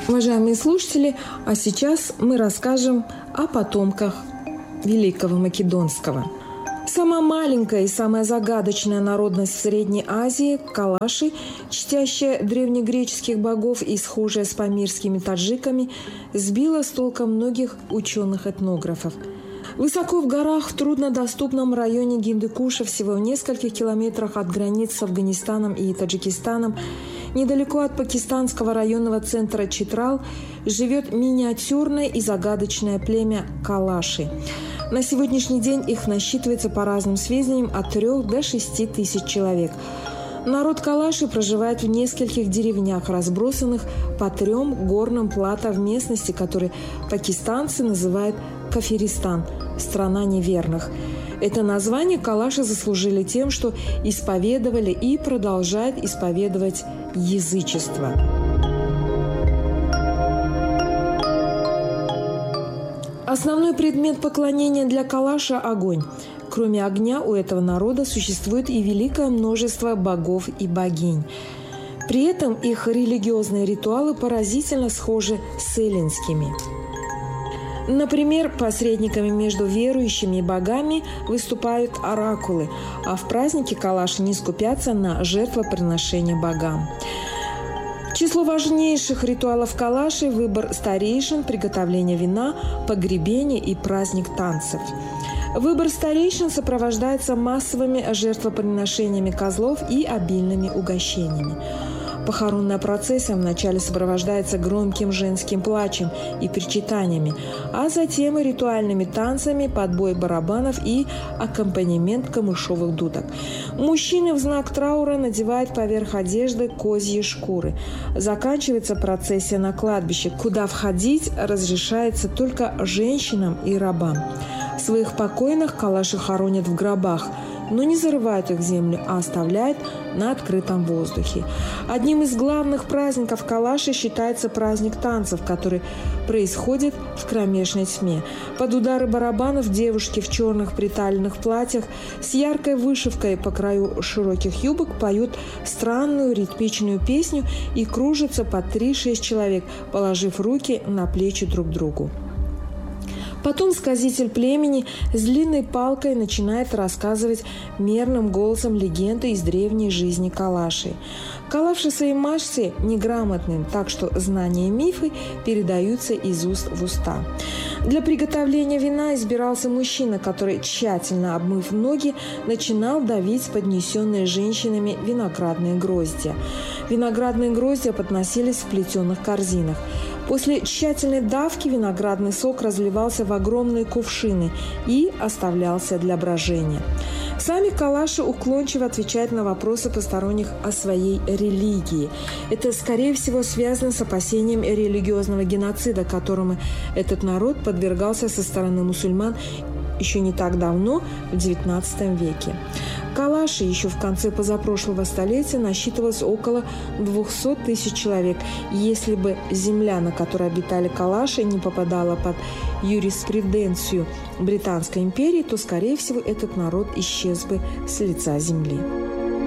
Уважаемые слушатели, а сейчас мы расскажем о потомках Великого Македонского. Самая маленькая и самая загадочная народность в Средней Азии – калаши, чтящая древнегреческих богов и схожая с памирскими таджиками, сбила с толка многих ученых-этнографов. Высоко в горах, в труднодоступном районе Гиндукуша, всего в нескольких километрах от границ с Афганистаном и Таджикистаном, недалеко от пакистанского районного центра Читрал, живет миниатюрное и загадочное племя калаши. На сегодняшний день их насчитывается, по разным сведениям, от 3 до 6 тысяч человек. Народ калаши проживает в нескольких деревнях, разбросанных по 3 горным плато в местности, которые пакистанцы называют Кафиристан – страна неверных. Это название калаши заслужили тем, что исповедовали и продолжают исповедовать язычество. Основной предмет поклонения для калаша – огонь. Кроме огня у этого народа существует и великое множество богов и богинь. При этом их религиозные ритуалы поразительно схожи с эллинскими. Например, посредниками между верующими и богами выступают оракулы, а в празднике калаши не скупятся на жертвоприношения богам. В число важнейших ритуалов калаши – выбор старейшин, приготовление вина, погребение и праздник танцев. Выбор старейшин сопровождается массовыми жертвоприношениями козлов и обильными угощениями. Похоронная процессия вначале сопровождается громким женским плачем и причитаниями, а затем и ритуальными танцами, подбой барабанов и аккомпанемент камышовых дудок. Мужчины в знак траура надевают поверх одежды козьи шкуры. Заканчивается процессия на кладбище, куда входить разрешается только женщинам и рабам. Своих покойных калаши хоронят в гробах, но не зарывают их в землю, а оставляют на открытом воздухе. Одним из главных праздников калаши считается праздник танцев, который происходит в кромешной тьме. Под удары барабанов девушки в черных приталенных платьях с яркой вышивкой по краю широких юбок поют странную ритмичную песню и кружатся по 3-6 человек, положив руки на плечи друг другу. Потом сказитель племени с длинной палкой начинает рассказывать мерным голосом легенды из древней жизни калаши. Калаши в своей массе неграмотны, так что знания и мифы передаются из уст в уста. Для приготовления вина избирался мужчина, который, тщательно обмыв ноги, начинал давить поднесенные женщинами виноградные гроздья. Виноградные гроздья подносились в плетеных корзинах. После тщательной давки виноградный сок разливался в огромные кувшины и оставлялся для брожения. Сами калаши уклончиво отвечают на вопросы посторонних о своей религии. Это, скорее всего, связано с опасением религиозного геноцида, которому этот народ подвергался со стороны мусульман еще не так давно, в XIX веке. Калаши еще в конце позапрошлого столетия насчитывалось около 200 тысяч человек. Если бы земля, на которой обитали калаши, не попадала под юриспруденцию Британской империи, то, скорее всего, этот народ исчез бы с лица земли.